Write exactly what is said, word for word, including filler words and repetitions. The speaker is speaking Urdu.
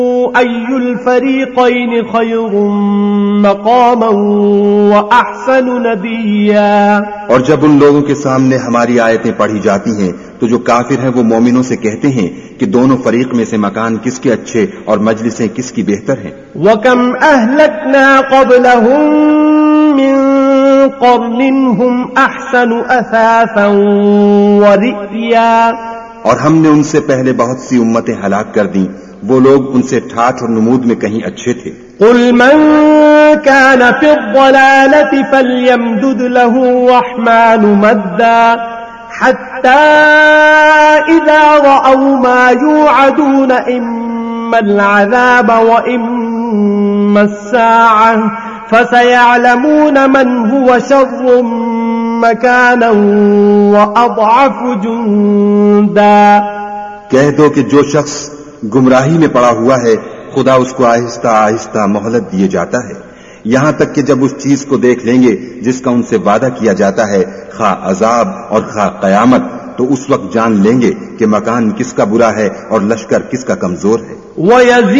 أي الفريقين خير مقاما وأحسن نديا. اور جب ان لوگوں کے سامنے ہماری آیتیں پڑھی جاتی ہیں تو جو کافر ہیں وہ مومنوں سے کہتے ہیں کہ دونوں فریق میں سے مکان کس کے اچھے اور مجلسیں کس کی بہتر ہیں. وَكَمْ أَهْلَكْنَا قَبْلَهُمْ مِنْ قَرْنٍ هُمْ أَحْسَنُ أَثَاثًا وَرِئْيًا. اور ہم نے ان سے پہلے بہت سی امتیں ہلاک کر دیں، وہ لوگ ان سے ٹھاٹھ اور نمود میں کہیں اچھے تھے. قل من كان في الضلالة فليمدد له الرحمن مدا حتى إذا رأوا ما يوعدون إما العذاب وإما الساعة فسيعلمون من هو شر مكانا وأضعف جندا. کہہ دو کہ جو شخص گمراہی میں پڑا ہوا ہے خدا اس کو آہستہ آہستہ مہلت دیے جاتا ہے، یہاں تک کہ جب اس چیز کو دیکھ لیں گے جس کا ان سے وعدہ کیا جاتا ہے، خواہ عذاب اور خواہ قیامت، تو اس وقت جان لیں گے کہ مکان کس کا برا ہے اور لشکر کس کا کمزور ہے.